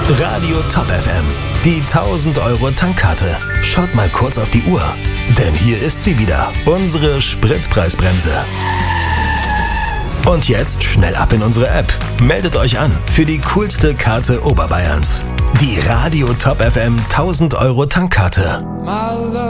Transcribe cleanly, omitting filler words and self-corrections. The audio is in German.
Radio Top FM. Die 1000 Euro Tankkarte. Schaut mal kurz auf die Uhr. Denn hier ist sie wieder, unsere Spritpreisbremse. Und jetzt schnell ab in unsere App. Meldet euch an für die coolste Karte Oberbayerns. Die Radio Top FM 1000 Euro Tankkarte.